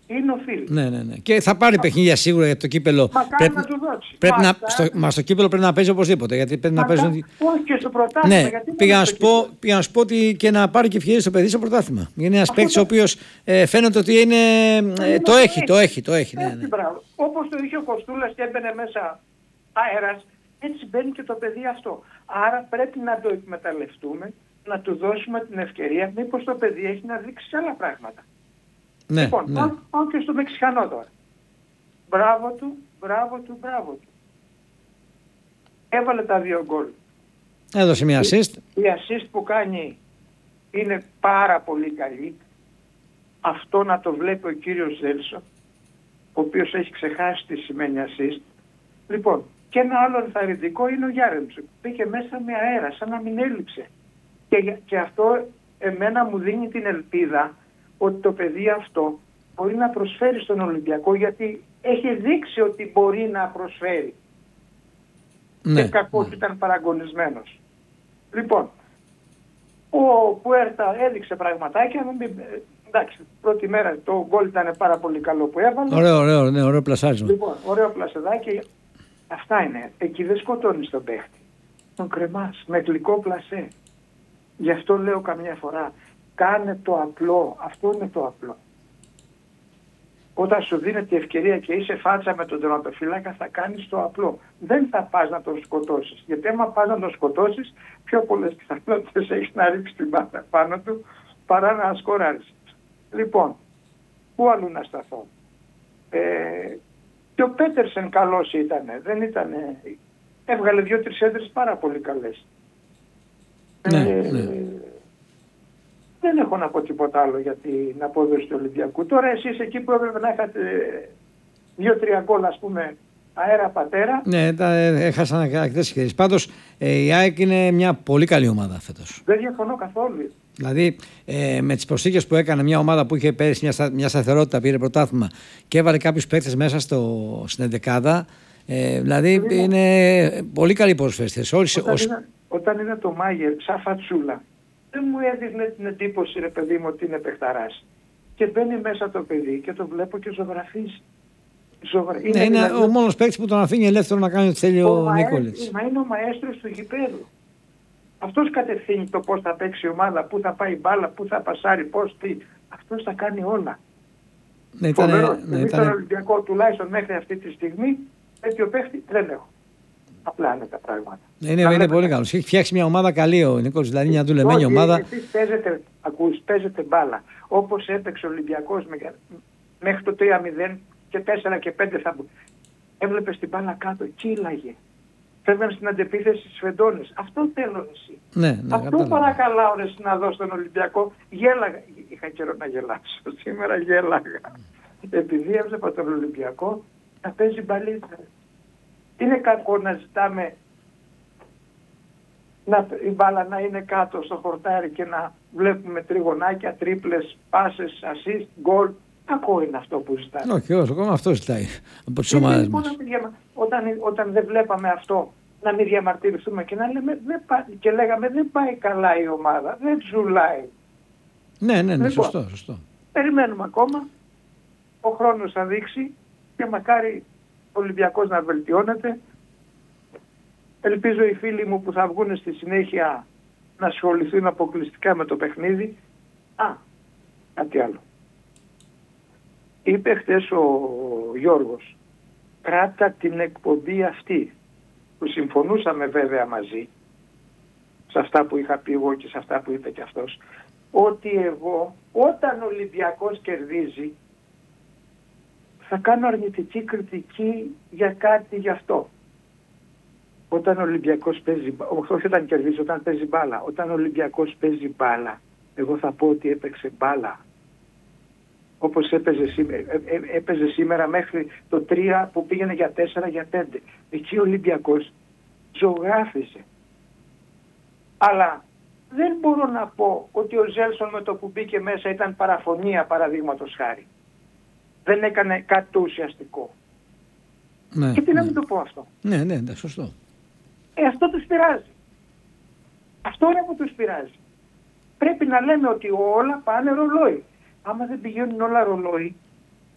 είναι οφείλει. Ναι. Και θα πάρει παιχνίδια σίγουρα για το κύπελο. Μακάρι να του δώσει. Στο κύπελο πρέπει να παίζει οπωσδήποτε. Γιατί πρέπει να παίζει. Όχι και στο πρωτάθλημα. Ναι, πήγα να σου πω ότι και να πάρει και ευκαιρίες στο παιδί στο πρωτάθλημα. Είναι ένα παίκτη ο οποίος φαίνεται ότι είναι. Το έχει. Ναι. Όπως το είχε ο Κοστούλας και έμπαινε μέσα αέρας, έτσι μπαίνει και το παιδί αυτό. Άρα πρέπει να το εκμεταλλευτούμε, να του δώσουμε την ευκαιρία, μήπως το παιδί έχει να δείξει άλλα πράγματα. Ναι, λοιπόν, ναι. πάω και στο Μεξικανό τώρα. Μπράβο του. Έβαλε τα 2 γκολ. Έδωσε μια assist. Η assist που κάνει είναι πάρα πολύ καλή. Αυτό να το βλέπει ο κύριος Ζέλσον, ο οποίος έχει ξεχάσει τι σημαίνει assist. Λοιπόν, και ένα άλλο ενθαρρυντικό είναι ο Γιάρεμτσουκ. Πήγε μέσα με αέρα, σαν να μην έλειψε. Και αυτό εμένα μου δίνει την ελπίδα ότι το παιδί αυτό μπορεί να προσφέρει στον Ολυμπιακό, γιατί έχει δείξει ότι μπορεί να προσφέρει. Ναι, και κακώς ήταν παραγωνισμένος. Λοιπόν, ο Πουέρτα έδειξε πραγματάκια. Εντάξει, πρώτη μέρα το γκολ ήταν πάρα πολύ καλό που έβαλε. Ωραίο πλασάρισμα. Λοιπόν, ωραίο πλασεδάκι. Αυτά είναι. Εκεί δεν σκοτώνεις τον παίχτη. Τον κρεμάς με γλυκό πλασέ. Γι' αυτό λέω καμιά φορά, κάνε το απλό. Αυτό είναι το απλό. Όταν σου δίνεται η ευκαιρία και είσαι φάτσα με τον τερματοφύλακα, θα κάνεις το απλό. Δεν θα πας να τον σκοτώσεις. Γιατί άμα πας να τον σκοτώσεις, πιο πολλές πιθανότητες έχεις να ρίξεις την μπάλα πάνω του παρά να σκοράρεις. Λοιπόν, πού αλλού να σταθώ. Και ο Πέτερσεν καλός ήτανε. Δεν ήτανε. Έβγαλε 2-3 έντρες πάρα πολύ καλές. Ναι. Δεν έχω να πω τίποτα άλλο για την απόδοση του Ολυμπιακού. Τώρα εσείς εκεί που έπρεπε να είχατε 2-3 γκολ, ας πούμε, αέρα πατέρα. Ναι, έχασαν αρκετές ευκαιρίες. Πάντως η ΑΕΚ είναι μια πολύ καλή ομάδα φέτος. Δεν διαφωνώ καθόλου. Δηλαδή με τις προσθήκες που έκανε μια ομάδα που είχε πέρυσι μια σταθερότητα, πήρε πρωτάθλημα και έβαλε κάποιους παίκτες μέσα στην εντεκάδα. Δηλαδή είναι πολύ καλή ποδοσφαιριστές. Όταν είναι το Μάγερ σαν φατσούλα, δεν μου έδινε την εντύπωση, ρε παιδί μου, ότι είναι παιχταράς. Και μπαίνει μέσα το παιδί και το βλέπω και ζωγραφίζει. Είναι δηλαδή ο μόνος παίκτης που τον αφήνει ελεύθερο να κάνει ό,τι θέλει ο Νίκολιτς. Μα είναι ο μαέστρος του γηπέδου. Αυτός κατευθύνει το πώς θα παίξει η ομάδα, πού θα πάει η μπάλα, πού θα πασάρει, πώς, τι. Αυτός θα κάνει όλα. Τον Ολυμπιακό τουλάχιστον μέχρι αυτή τη στιγμή, τέτοιο παίχτη δεν έχω. Απλά είναι τα πράγματα. Είναι πολύ καλό. Έχει φτιάξει μια ομάδα καλή ο Νίκολιτς, δηλαδή μια δουλεμένη ομάδα. Εσείς παίζετε μπάλα. Όπως έπαιξε ο Ολυμπιακός μέχρι το 3-0 και 4 και 5 θα μπουν. Έβλεπες την μπάλα κάτω, κύλαγε. Φεύγαν στην αντεπίθεση στις φεντόνες. Αυτό θέλω εσύ. Ναι, αυτό παρακαλάω ρε να δω στον Ολυμπιακό. Γέλαγα. Είχα καιρό να γελάσω. Σήμερα γέλαγα. Επειδή έβλεπα τον Ολυμπιακό να παίζει μπαλίτσα. Είναι κακό να ζητάμε η μπάλα να είναι κάτω στο χορτάρι και να βλέπουμε τριγωνάκια, τρίπλες, πάσες, ασίστ, γκολ. Κακό είναι αυτό που ζητάμε. Όχι, ακόμα αυτό ζητάει από τις ομάδες μας. Όταν δεν βλέπαμε αυτό, να μην διαμαρτυρηθούμε και να λέμε και λέγαμε δεν πάει καλά η ομάδα, δεν ζουλάει. Ναι, λοιπόν, σωστό. Περιμένουμε ακόμα, ο χρόνος θα δείξει και μακάρι ο Ολυμπιακός να βελτιώνεται. Ελπίζω οι φίλοι μου που θα βγουν στη συνέχεια να ασχοληθούν αποκλειστικά με το παιχνίδι. Κάτι άλλο. Είπε χτες ο Γιώργος, κράτα την εκπομπή αυτή, που συμφωνούσαμε βέβαια μαζί, σε αυτά που είχα πει εγώ και σε αυτά που είπε και αυτός, ότι εγώ όταν ο Ολυμπιακός κερδίζει θα κάνω αρνητική κριτική για κάτι γι' αυτό. Όταν ο Ολυμπιακός παίζει, όχι όταν κερδίζει, όταν παίζει μπάλα. Όταν ο Ολυμπιακός παίζει μπάλα, εγώ θα πω ότι έπαιξε μπάλα. Όπως έπαιζε σήμερα μέχρι το 3 που πήγαινε για 4, για 5. Εκεί ο Ολυμπιακός ζωγράφιζε. Αλλά δεν μπορώ να πω ότι ο Ζέλσον με το που μπήκε μέσα ήταν παραφωνία, παραδείγματος χάρη. Δεν έκανε κάτι το ουσιαστικό. Ναι, και τι να μην το πω αυτό. Ναι, σωστό. Αυτό τους πειράζει. Αυτό είναι που τους πειράζει. Πρέπει να λέμε ότι όλα πάνε ρολόι. Άμα δεν πηγαίνουν όλα ρολόι,